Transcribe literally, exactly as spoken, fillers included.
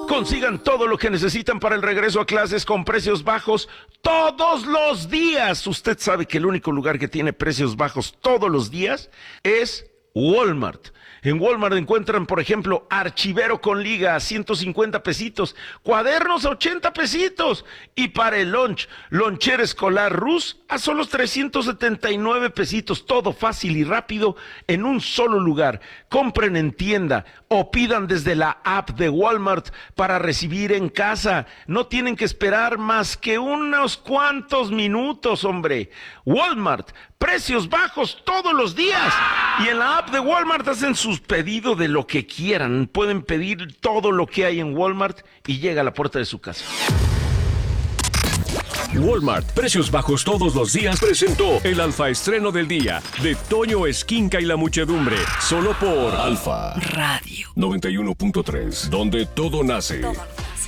Consigan todo lo que necesitan para el regreso a clases con precios bajos todos los días. Usted sabe que el único lugar que tiene precios bajos todos los días es Walmart. En Walmart encuentran, por ejemplo, archivero con liga a ciento cincuenta pesitos, cuadernos a ochenta pesitos, y para el lunch, lonchera escolar Rus a solo trescientos setenta y nueve pesitos. Todo fácil y rápido en un solo lugar. Compren en tienda o pidan desde la app de Walmart para recibir en casa. No tienen que esperar más que unos cuantos minutos, hombre. Walmart, precios bajos todos los días. Y en la app de Walmart hacen sus pedidos de lo que quieran. Pueden pedir todo lo que hay en Walmart y llega a la puerta de su casa. Walmart, precios bajos todos los días, presentó el Alfa estreno del día de Toño Esquinca y la Muchedumbre, solo por Alfa Radio noventa y uno punto tres, donde todo nace. Todo.